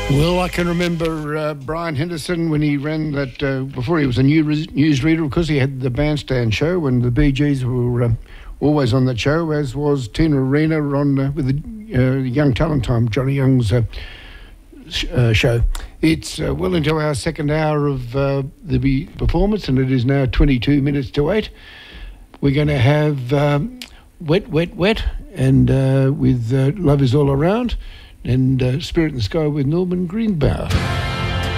Well, I can remember Brian Henderson when he ran that, before he was a newsreader, because he had the bandstand show when the Bee Gees were always on that show, as was Tina Arena on with the Young Talent Time, Johnny Young's show. It's well into our second hour of the performance, and it is now 22 minutes to 8. We're going to have Wet, Wet, Wet, and with Love Is All Around, and Spirit in the Sky with Norman Greenbauer.